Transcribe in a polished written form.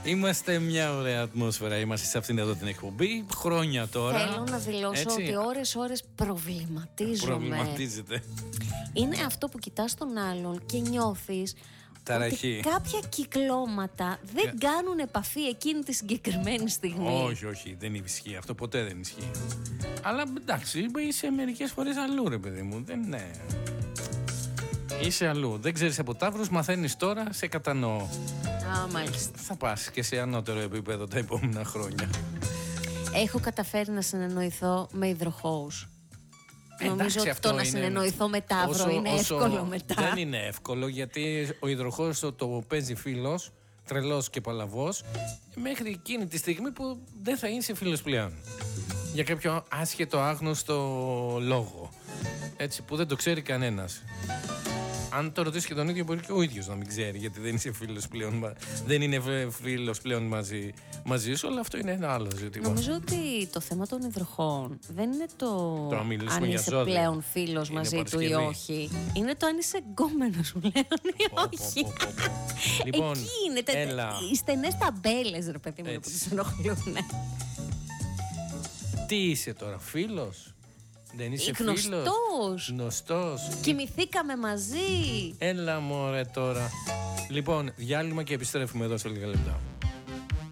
Είμαστε μια ωραία ατμόσφαιρα. Είμαστε σε αυτήν εδώ την εκπομπή. Χρόνια τώρα. Θέλω να δηλώσω ότι ώρες προβληματίζομαι. Προβληματίζεται. Είναι αυτό που κοιτάς τον άλλον και νιώθεις ταραχή. ότι κάποια κυκλώματα δεν κάνουν επαφή εκείνη τη συγκεκριμένη στιγμή. Όχι, δεν ισχύει. Αυτό ποτέ δεν ισχύει. Αλλά εντάξει, είσαι μερικές φορές αλλού, ρε παιδί μου. Δεν είναι. Είσαι αλλού. Δεν ξέρεις από Ταύρους, μαθαίνεις τώρα, σε κατανοώ. Μάλιστα. Θα πας και σε ανώτερο επίπεδο τα επόμενα χρόνια. Έχω καταφέρει να συνεννοηθώ με υδροχόους. Νομίζω ότι αυτό να συνεννοηθώ με Ταύρο είναι εύκολο μετά. Δεν είναι εύκολο, γιατί ο υδροχόος το παίζει φίλος, τρελός και παλαβός, μέχρι εκείνη τη στιγμή που δεν θα είσαι φίλος πλέον. Για κάποιο άσχετο άγνωστο λόγο. Έτσι, που δεν το ξέρει κανένας. Αν το ρωτήσει και τον ίδιο, μπορεί και ο ίδιος να μην ξέρει, γιατί δεν είσαι φίλος πλέον, δεν είναι φίλος πλέον μαζί σου, αλλά αυτό είναι ένα άλλο ζήτημα. Νομίζω ότι το θέμα των υδροχών δεν είναι το αν είσαι ζώδια πλέον φίλος μαζί του ή όχι. Είναι το αν είσαι γκόμενος πλέον ή όχι. Λοιπόν, εκεί είναι οι στενές ταμπέλες, ρε παιδί μου, που τους ενοχλούν. Τι είσαι τώρα, φίλος? Δεν είσαι γνωστός. Κοιμηθήκαμε μαζί. Έλα μωρέ τώρα. Λοιπόν, διάλειμμα και επιστρέφουμε εδώ σε λίγα λεπτά.